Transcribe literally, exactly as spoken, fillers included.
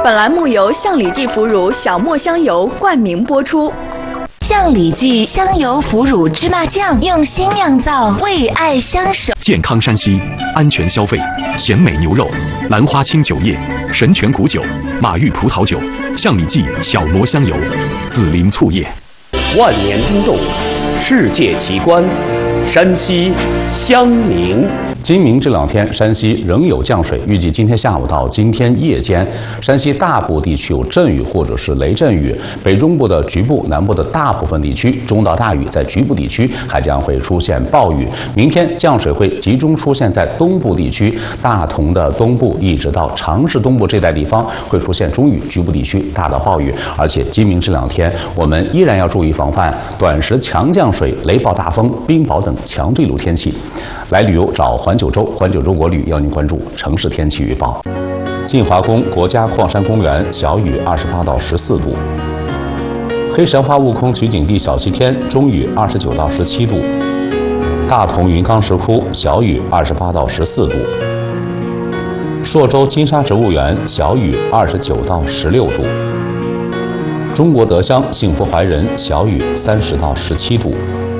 本栏目由象里记腐乳小磨香油冠名播出。 象里记香油腐乳芝麻酱用心酿造，为爱相守。 健康山西，安全消费，鲜美牛肉，兰花清酒业，神泉古酒，马玉葡萄酒，象里记小磨香油，紫菱醋业。 万年冰冻，世界奇观，山西襄宁。 今明这两天，山西仍有降水，预计今天下午到今天夜间，山西大部地区有阵雨或者是雷阵雨，北中部的局部、南部的大部分地区中到大雨，在局部地区还将会出现暴雨。明天降水会集中出现在东部地区，大同的东部一直到长市东部这带地方会出现中雨，局部地区大到暴雨。而且今明这两天，我们依然要注意防范短时强降水、雷暴大风、冰雹等强对流天气。来旅游找环九州，环九州国旅邀您关注城市天气预报。晋华宫国家矿山公园小雨二十八到十四度，黑神话悟空取景地小西天中雨二十九到十七度，大同云冈石窟小雨二十八到十四度，朔州金沙植物园小雨二十九到十六度，中国德乡幸福怀仁小雨三十到十七度。